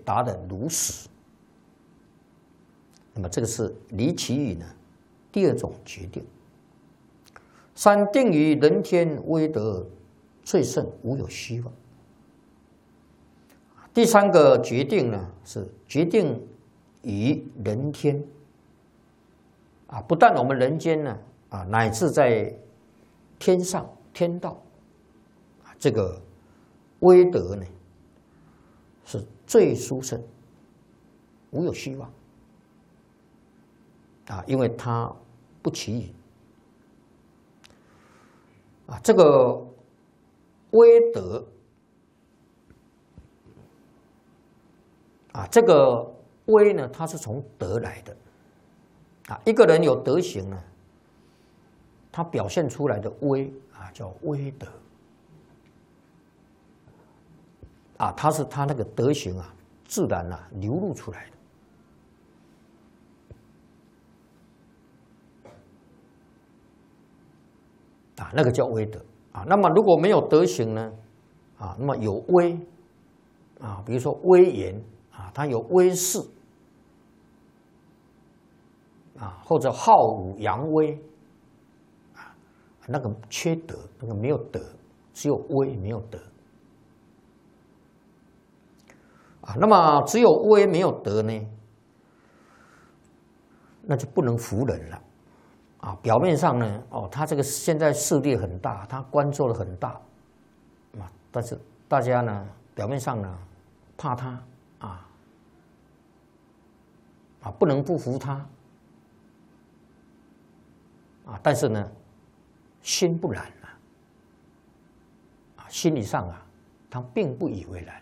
答得如实。那么这个是离其语呢第二种决定。三定于人天威德最胜，无有虚妄。第三个决定呢是决定于人天不但我们人间呢乃至在天上天道这个威德呢是最殊胜，无有虚妄因为它不起语这个威德这个威呢，它是从德来的一个人有德行呢，他表现出来的威叫威德它是他那个德行自然流露出来的那个叫威德那么如果没有德行呢那么有威比如说威严他有威势或者好武扬威那个缺德，那个没有德，只有威没有德那么只有威没有德呢，那就不能服人了表面上呢他这个现在势力很大，他官做的很大但是大家呢表面上呢怕他不能不服他但是呢心不然心理上他并不以为然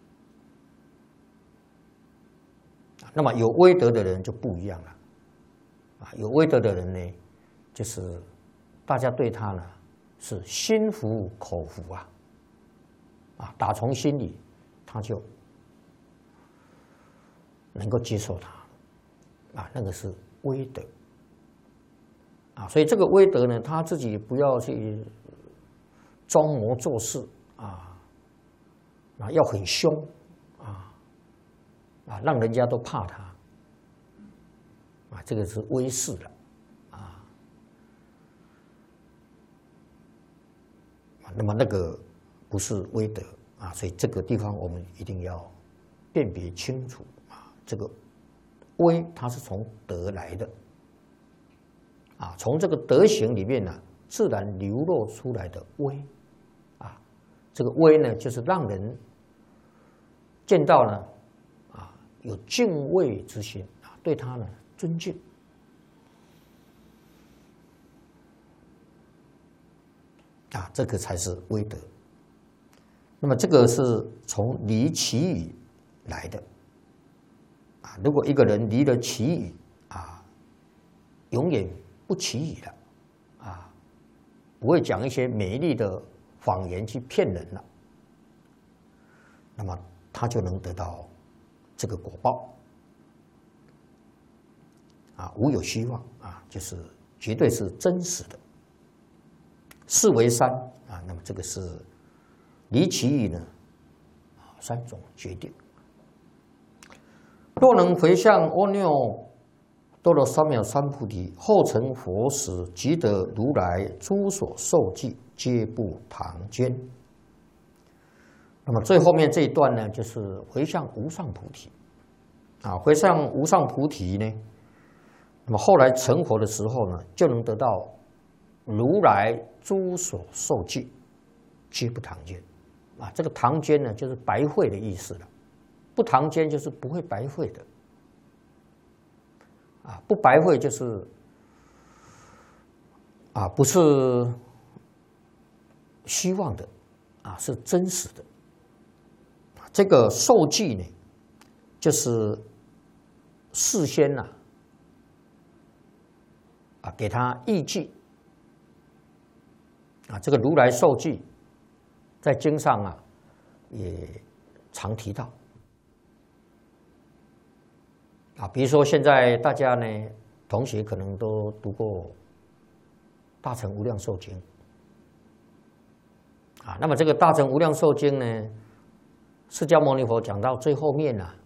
那么有威德的人就不一样了有威德的人呢，就是大家对他呢是心服口服打从心里他就能够接受他那个是威德所以这个威德呢，他自己不要去装模作势要很凶让人家都怕他这个是威势了那么那个不是威德所以这个地方我们一定要辨别清楚这个威它是从德来的从这个德行里面呢自然流露出来的威这个威呢就是让人见到呢有敬畏之心对他呢尊敬这个才是威德。那么这个是从离其语来的如果一个人离了其语永远不起语了不会讲一些美丽的谎言去骗人了，那么他就能得到这个果报无有虚妄就是绝对是真实的。是为三那么这个是离其语呢三种决定。若能回向阿耨多罗三藐三菩提，后成佛时，即得如来诸所受记，皆不唐捐。那么最后面这一段呢，就是回向无上菩提回向无上菩提呢，那么后来成佛的时候呢，就能得到如来诸所受记，皆不唐捐这个唐捐呢，就是白费的意思了。不唐捐就是不会白费的不白费就是不是虚妄的是真实的。这个受记呢，就是事先给他译记这个如来受记在经上也常提到比如说现在大家呢，同学可能都读过《大乘无量寿经》那么这个《大乘无量寿经》呢，释迦牟尼佛讲到最后面